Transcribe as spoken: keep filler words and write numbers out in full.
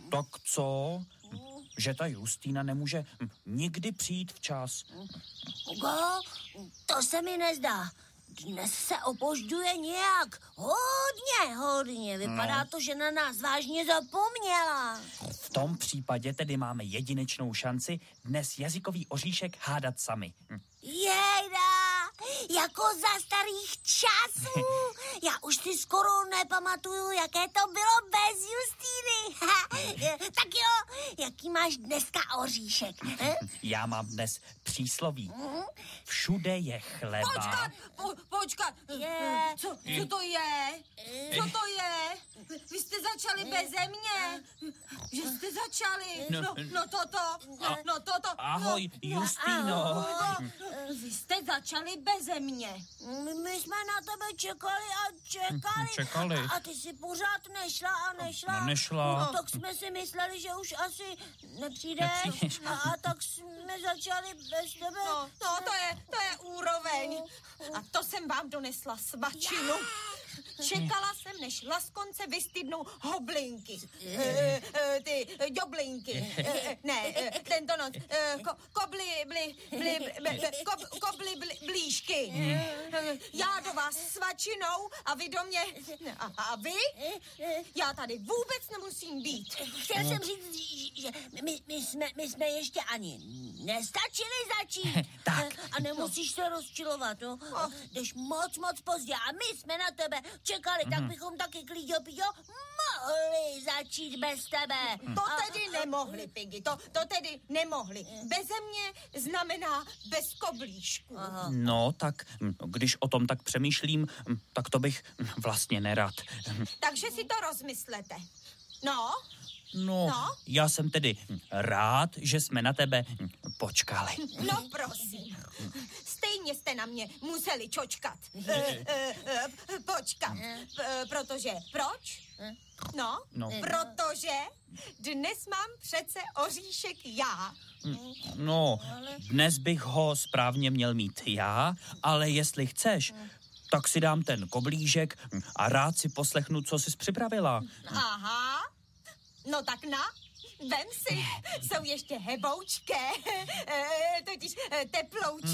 Tak co? Že ta Justýna nemůže nikdy přijít včas. Hugo, to se mi nezdá. Dnes se opožďuje nějak hodně, hodně. Vypadá to, že na nás vážně zapomněla. V tom případě tedy máme jedinečnou šanci dnes jazykový oříšek hádat sami. Jejda, jako za starých časů. Já už si skoro nepamatuju, jaké to bylo bez Justýny. Tak jo, jaký máš dneska oříšek? Já mám dnes přísloví. Všude je chleba. Počkat, po, počkat. Je. Co, co to je? Co to je? Vy jste začali beze mě. Že jste začali. No, No, no toto. No, no toto. Ahoj, no, Justýno. Vy jste začali beze mě. My jsme na tebe čekali a čekali. Čekali. A, a ty si pořád nešla a nešla. No, nešla. No, tak jsme si mysleli, že už asi nepřijdeš. Nepřijdeš. A, a tak jsme začali bez tebe. No, no to je, to je úroveň. A to jsem vám donesla svačinu. Čekala jsem, než laskonce vystydnou hoblinky. E, e, ty joblinky. E, ne, e, tento noc. E, ko, kobly, bli, bli, bli, ko, kobly, bli, blížky. E, já do vás svačinou a vy do mě. A, a vy? Já tady vůbec nemusím být. Chtěl jsem říct, že my, my, jsme, my jsme ještě ani nestačili začít. Tak. A nemusíš se rozčilovat, no. Jdeš moc, moc pozdě a my jsme na tebe čekali, tak bychom taky klíďo, píďo mohli začít bez tebe. To tedy nemohli, Piggy, to, to tedy nemohli. Beze mě znamená bez koblížků. No, tak když o tom tak přemýšlím, tak to bych vlastně nerad. Takže si to rozmyslete. No, No, No? já jsem tedy rád, že jsme na tebe počkali. no prosím. Stejně jste na mě museli čočkat. E, e, e, počkat. E, protože, proč? No, No. protože dnes mám přece oříšek já. No, dnes bych ho správně měl mít já, ale jestli chceš, tak si dám ten koblížek a rád si poslechnu, co jsi připravila. Aha, no tak na, vem si, jsou ještě heboučké, e, totiž e, teploučké.